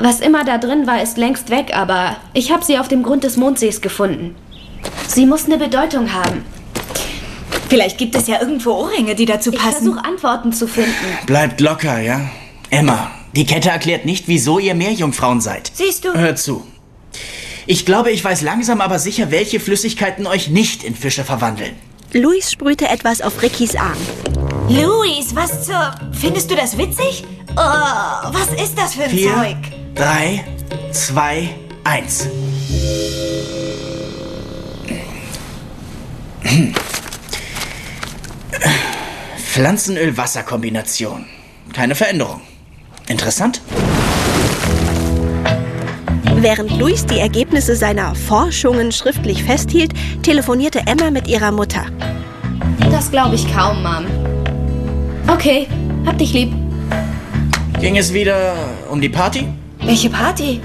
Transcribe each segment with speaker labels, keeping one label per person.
Speaker 1: Was immer da drin war, ist längst weg, aber ich habe sie auf dem Grund des Mondsees gefunden. Sie muss eine Bedeutung haben.
Speaker 2: Vielleicht gibt es ja irgendwo Ohrringe, die dazu passen.
Speaker 1: Ich versuche Antworten zu finden.
Speaker 3: Bleibt locker, ja? Emma, die Kette erklärt nicht, wieso ihr Meerjungfrauen seid.
Speaker 2: Siehst du?
Speaker 3: Hör zu. Ich glaube, ich weiß langsam aber sicher, welche Flüssigkeiten euch nicht in Fische verwandeln.
Speaker 4: Luis sprühte etwas auf Rickys Arm.
Speaker 2: Luis, was zur... Findest du das witzig? Oh, was ist das für ein
Speaker 3: 4,
Speaker 2: Zeug?
Speaker 3: 3, 2, 1. Pflanzenöl-Wasser-Kombination. Keine Veränderung. Interessant?
Speaker 4: Während Luis die Ergebnisse seiner Forschungen schriftlich festhielt, telefonierte Emma mit ihrer Mutter.
Speaker 1: Das glaube ich kaum, Mom. Okay, hab dich lieb.
Speaker 3: Ging es wieder um die Party?
Speaker 2: Welche Party?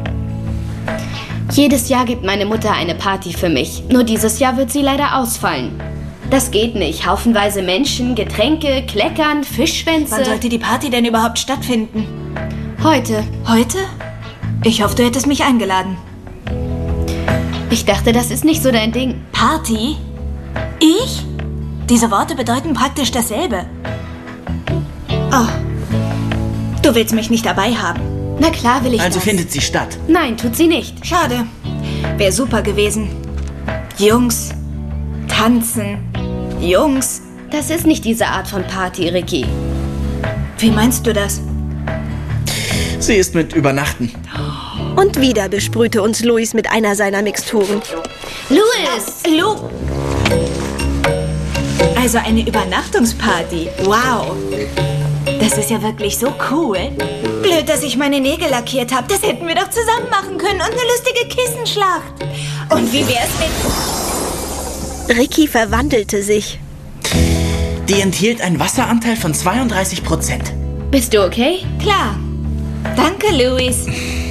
Speaker 1: Jedes Jahr gibt meine Mutter eine Party für mich. Nur dieses Jahr wird sie leider ausfallen. Das geht nicht. Haufenweise Menschen, Getränke, Kleckern, Fischschwänze.
Speaker 2: Wann sollte die Party denn überhaupt stattfinden?
Speaker 1: Heute.
Speaker 2: Heute? Ich hoffe, du hättest mich eingeladen.
Speaker 1: Ich dachte, das ist nicht so dein Ding.
Speaker 2: Party? Ich? Diese Worte bedeuten praktisch dasselbe. Oh. Du willst mich nicht dabei haben.
Speaker 1: Na klar will ich
Speaker 3: Also
Speaker 1: das.
Speaker 3: findet sie statt.
Speaker 1: Nein, tut sie nicht.
Speaker 2: Schade. Wäre super gewesen. Jungs. Tanzen. Jungs.
Speaker 1: Das ist nicht diese Art von Party, Ricky.
Speaker 2: Wie meinst du das?
Speaker 3: Sie ist mit Übernachten.
Speaker 4: Und wieder besprühte uns Luis mit einer seiner Mixturen.
Speaker 1: Louis!
Speaker 2: Lu. Also eine Übernachtungsparty. Wow. Das ist ja wirklich so cool. Blöd, dass ich meine Nägel lackiert habe. Das hätten wir doch zusammen machen können. Und eine lustige Kissenschlacht. Und wie wär's mit...
Speaker 4: Ricky verwandelte sich.
Speaker 3: Die enthielt einen Wasseranteil von 32%.
Speaker 1: Bist du okay?
Speaker 2: Klar. Danke, Luis.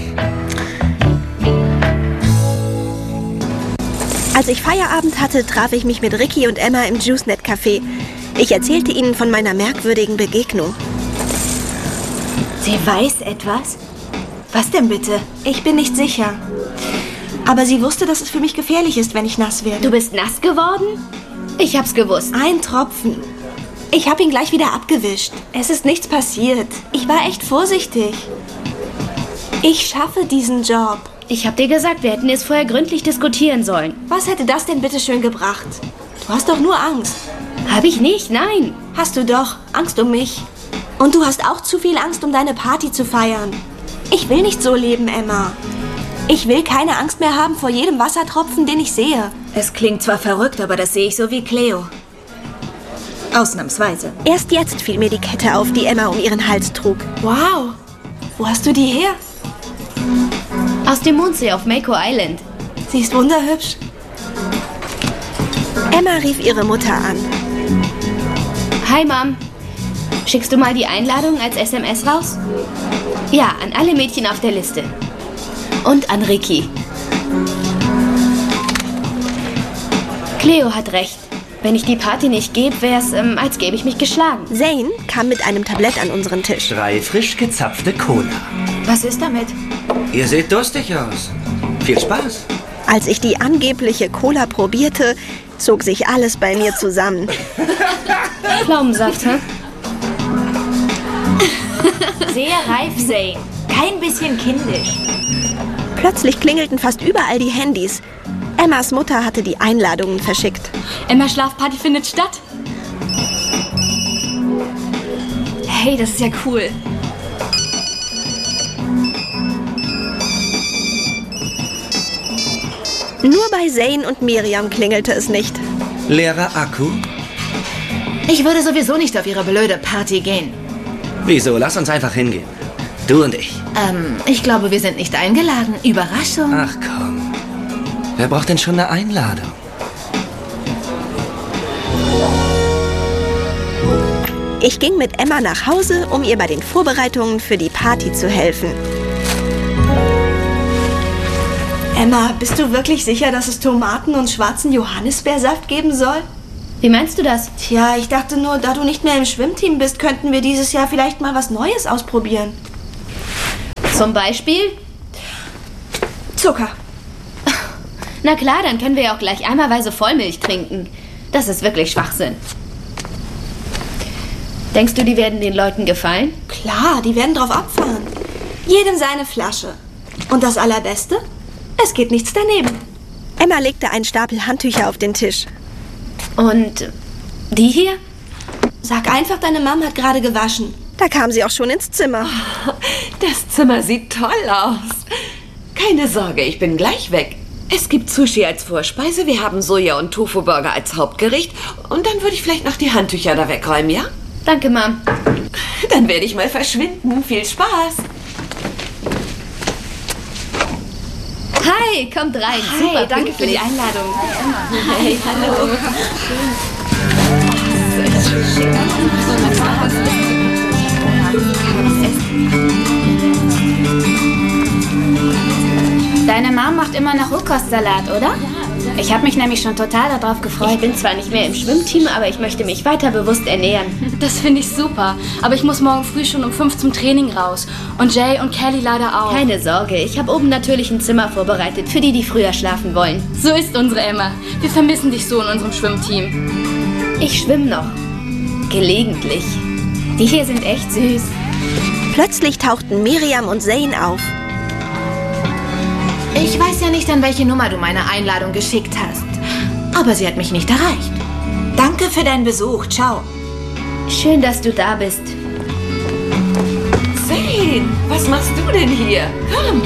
Speaker 4: Als ich Feierabend hatte, traf ich mich mit Ricky und Emma im JuiceNet-Café. Ich erzählte ihnen von meiner merkwürdigen Begegnung.
Speaker 2: Sie weiß etwas? Was denn bitte? Ich bin nicht sicher. Aber sie wusste, dass es für mich gefährlich ist, wenn ich nass werde.
Speaker 1: Du bist nass geworden? Ich hab's gewusst.
Speaker 2: Ein Tropfen. Ich habe ihn gleich wieder abgewischt. Es ist nichts passiert. Ich war echt vorsichtig. Ich schaffe diesen Job.
Speaker 1: Ich hab dir gesagt, wir hätten es vorher gründlich diskutieren sollen.
Speaker 2: Was hätte das denn bitte schön gebracht? Du hast doch nur Angst.
Speaker 1: Hab ich nicht, nein.
Speaker 2: Hast du doch. Angst um mich. Und du hast auch zu viel Angst, um deine Party zu feiern. Ich will nicht so leben, Emma. Ich will keine Angst mehr haben vor jedem Wassertropfen, den ich sehe. Es klingt zwar verrückt, aber das sehe ich so wie Cleo. Ausnahmsweise.
Speaker 4: Erst jetzt fiel mir die Kette auf, die Emma um ihren Hals trug.
Speaker 2: Wow. Wo hast du die her?
Speaker 1: Aus dem Mondsee auf Mako Island.
Speaker 2: Sie ist wunderhübsch.
Speaker 4: Emma rief ihre Mutter an.
Speaker 1: Hi, Mom. Schickst du mal die Einladung als SMS raus? Ja, an alle Mädchen auf der Liste. Und an Ricky. Cleo hat recht. Wenn ich die Party nicht gebe, wär's, als gäbe ich mich geschlagen.
Speaker 4: Zane kam mit einem Tablett an unseren Tisch.
Speaker 5: 3 frisch gezapfte Cola.
Speaker 2: Was ist damit?
Speaker 5: Ihr seht durstig aus. Viel Spaß.
Speaker 4: Als ich die angebliche Cola probierte, zog sich alles bei mir zusammen.
Speaker 1: Pflaumensaft, hä?
Speaker 2: Sehr reif, Zane. Kein bisschen kindisch.
Speaker 4: Plötzlich klingelten fast überall die Handys. Emmas Mutter hatte die Einladungen verschickt.
Speaker 1: Emma Schlafparty findet statt. Hey, das ist ja cool.
Speaker 4: Nur bei Zane und Miriam klingelte es nicht.
Speaker 5: Leerer Akku?
Speaker 6: Ich würde sowieso nicht auf ihre blöde Party gehen.
Speaker 5: Wieso? Lass uns einfach hingehen. Du und ich.
Speaker 6: Ich glaube, wir sind nicht eingeladen. Überraschung.
Speaker 5: Ach komm. Wer braucht denn schon eine Einladung?
Speaker 4: Ich ging mit Emma nach Hause, um ihr bei den Vorbereitungen für die Party zu helfen.
Speaker 2: Emma, bist du wirklich sicher, dass es Tomaten und schwarzen Johannisbeersaft geben soll?
Speaker 1: Wie meinst du das?
Speaker 2: Tja, ich dachte nur, da du nicht mehr im Schwimmteam bist, könnten wir dieses Jahr vielleicht mal was Neues ausprobieren.
Speaker 1: Zum Beispiel?
Speaker 2: Zucker.
Speaker 1: Na klar, dann können wir ja auch gleich eimerweise Vollmilch trinken. Das ist wirklich Schwachsinn. Denkst du, die werden den Leuten gefallen?
Speaker 2: Klar, die werden drauf abfahren. Jedem seine Flasche. Und das Allerbeste? Es geht nichts daneben.
Speaker 4: Emma legte einen Stapel Handtücher auf den Tisch.
Speaker 1: Und die hier?
Speaker 2: Sag einfach, deine Mom hat gerade gewaschen.
Speaker 4: Da kam sie auch schon ins Zimmer.
Speaker 7: Das Zimmer sieht toll aus. Keine Sorge, ich bin gleich weg. Es gibt Sushi als Vorspeise, wir haben Soja- und Tofu-Burger als Hauptgericht. Und dann würde ich vielleicht noch die Handtücher da wegräumen, ja?
Speaker 1: Danke, Mom.
Speaker 7: Dann werde ich mal verschwinden. Viel Spaß.
Speaker 1: Hi, kommt rein. Super, danke für die Einladung.
Speaker 7: Hey, hallo.
Speaker 8: Deine Mom macht immer noch Rohkostsalat, oder? Ich habe mich nämlich schon total darauf
Speaker 1: Ich
Speaker 8: gefreut.
Speaker 1: bin zwar nicht mehr im Schwimmteam, aber ich möchte mich weiter bewusst ernähren.
Speaker 9: Das finde ich super. Aber ich muss morgen früh schon um 5 zum Training raus. Und Jay und Kelly leider auch.
Speaker 1: Keine Sorge, ich habe oben natürlich ein Zimmer vorbereitet für die, die früher schlafen wollen.
Speaker 9: So ist unsere Emma. Wir vermissen dich so in unserem Schwimmteam.
Speaker 1: Ich schwimme noch. Gelegentlich. Die hier sind echt süß.
Speaker 4: Plötzlich tauchten Miriam und Zane auf.
Speaker 6: Ich weiß ja nicht, an welche Nummer du meine Einladung geschickt hast. Aber sie hat mich nicht erreicht.
Speaker 2: Danke für deinen Besuch. Ciao.
Speaker 1: Schön, dass du da bist.
Speaker 7: Zane, was machst du denn hier? Komm.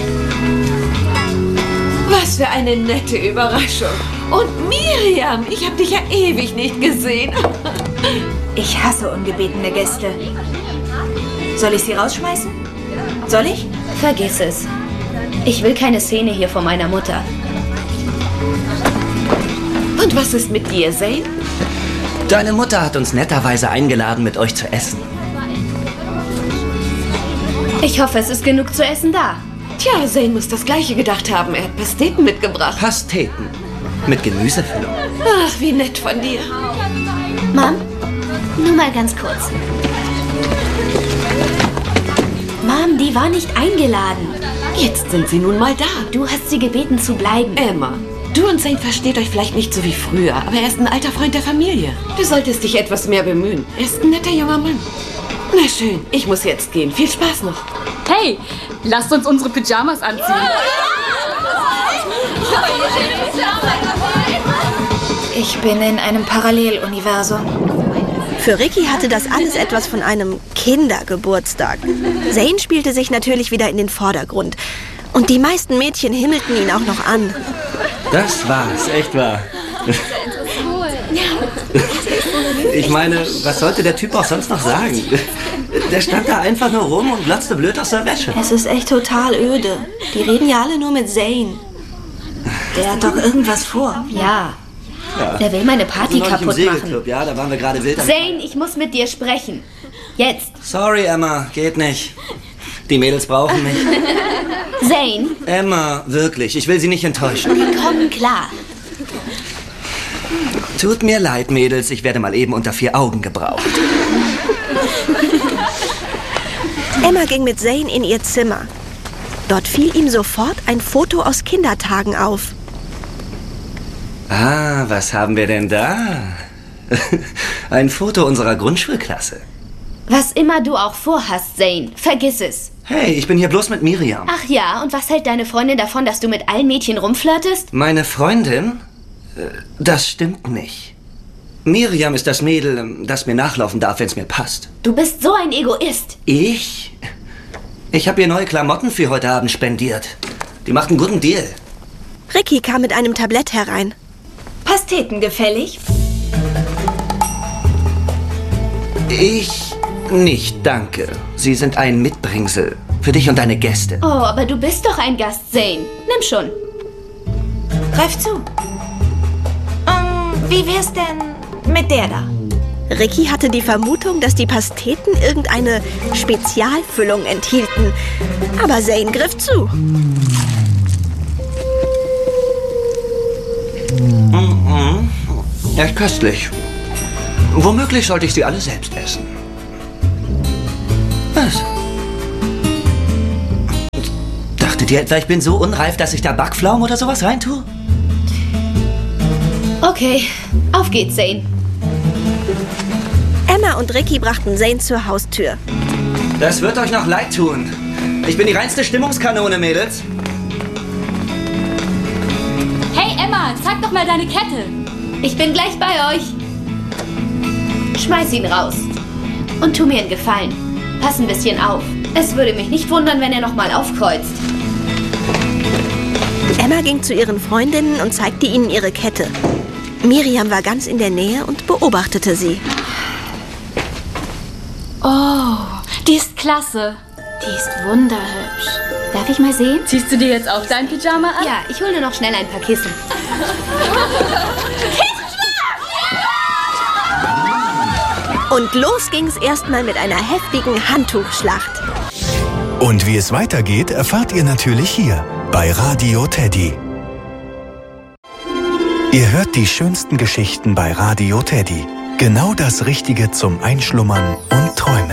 Speaker 7: Was für eine nette Überraschung. Und Miriam, ich habe dich ja ewig nicht gesehen.
Speaker 2: Ich hasse ungebetene Gäste. Soll ich sie rausschmeißen? Soll ich?
Speaker 1: Vergiss es. Ich will keine Szene hier vor meiner Mutter.
Speaker 7: Und was ist mit dir, Zane?
Speaker 5: Deine Mutter hat uns netterweise eingeladen, mit euch zu essen.
Speaker 1: Ich hoffe, es ist genug zu essen da.
Speaker 7: Tja, Zane muss das Gleiche gedacht haben. Er hat Pasteten mitgebracht.
Speaker 5: Pasteten. Mit Gemüsefüllung.
Speaker 7: Ach, wie nett von dir.
Speaker 1: Mom, nur mal ganz kurz. Mom, die war nicht eingeladen.
Speaker 7: Jetzt sind sie nun mal da.
Speaker 1: Du hast sie gebeten zu bleiben.
Speaker 7: Emma, du und Zane versteht euch vielleicht nicht so wie früher, aber er ist ein alter Freund der Familie. Du solltest dich etwas mehr bemühen. Er ist ein netter junger Mann. Na schön, ich muss jetzt gehen. Viel Spaß noch.
Speaker 9: Hey, lasst uns unsere Pyjamas anziehen.
Speaker 2: Ich bin in einem Paralleluniversum.
Speaker 4: Für Ricky hatte das alles etwas von einem Kindergeburtstag. Zane spielte sich natürlich wieder in den Vordergrund. Und die meisten Mädchen himmelten ihn auch noch an.
Speaker 5: Das war's.
Speaker 3: Echt wahr.
Speaker 5: Ich meine, was sollte der Typ auch sonst noch sagen? Der stand da einfach nur rum und glotzte blöd aus der Wäsche.
Speaker 2: Es ist echt total öde. Die reden ja alle nur mit Zane. Der hat doch irgendwas vor.
Speaker 1: Ja. Der will meine Party
Speaker 5: Neulich im
Speaker 1: kaputt machen.
Speaker 5: Segelclub, ja, da waren wir gerade wild am...
Speaker 1: Zane, ich muss mit dir sprechen. Jetzt.
Speaker 5: Sorry, Emma, geht nicht. Die Mädels brauchen mich.
Speaker 1: Zane,
Speaker 5: Emma, wirklich, ich will sie nicht enttäuschen.
Speaker 1: wir kommen klar.
Speaker 5: Tut mir leid, Mädels, ich werde mal eben unter 4 Augen gebraucht.
Speaker 4: Emma ging mit Zane in ihr Zimmer. Dort fiel ihm sofort ein Foto aus Kindertagen auf.
Speaker 5: Ah, was haben wir denn da? Ein Foto unserer Grundschulklasse.
Speaker 1: Was immer du auch vorhast, Zane, vergiss es.
Speaker 5: Hey, ich bin hier bloß mit Miriam.
Speaker 1: Ach ja, und was hält deine Freundin davon, dass du mit allen Mädchen rumflirtest?
Speaker 5: Meine Freundin? Das stimmt nicht. Miriam ist das Mädel, das mir nachlaufen darf, wenn es mir passt.
Speaker 1: Du bist so ein Egoist.
Speaker 5: Ich? Ich habe ihr neue Klamotten für heute Abend spendiert. Die macht einen guten Deal.
Speaker 4: Ricky kam mit einem Tablett herein.
Speaker 2: Pasteten gefällig?
Speaker 5: Ich nicht, danke. Sie sind ein Mitbringsel. Für dich und deine Gäste.
Speaker 1: Oh, aber du bist doch ein Gast, Zane. Nimm schon.
Speaker 2: Greif zu. Wie wär's denn mit der da?
Speaker 4: Ricky hatte die Vermutung, dass die Pasteten irgendeine Spezialfüllung enthielten. Aber Zane griff zu.
Speaker 5: Echt köstlich. Womöglich sollte ich sie alle selbst essen. Was? Meint ihr etwa, ich bin so unreif, dass ich da Backpflaumen oder sowas reintue?
Speaker 1: Okay, auf geht's, Zane.
Speaker 4: Emma und Ricky brachten Zane zur Haustür.
Speaker 5: Das wird euch noch leid tun. Ich bin die reinste Stimmungskanone, Mädels.
Speaker 9: Hey Emma, zeig doch mal deine Kette.
Speaker 1: Ich bin gleich bei euch. Schmeiß ihn raus. Und tu mir einen Gefallen. Pass ein bisschen auf. Es würde mich nicht wundern, wenn er nochmal aufkreuzt.
Speaker 4: Emma ging zu ihren Freundinnen und zeigte ihnen ihre Kette. Miriam war ganz in der Nähe und beobachtete sie.
Speaker 9: Oh, die ist klasse.
Speaker 8: Die ist wunderhübsch. Darf ich mal sehen?
Speaker 9: Ziehst du dir jetzt auch dein Pyjama an?
Speaker 1: Ja, ich hole nur noch schnell ein paar Kissen.
Speaker 4: Und los ging's erstmal mit einer heftigen Handtuchschlacht.
Speaker 10: Und wie es weitergeht, erfahrt ihr natürlich hier bei Radio Teddy. Ihr hört die schönsten Geschichten bei Radio Teddy. Genau das Richtige zum Einschlummern und Träumen.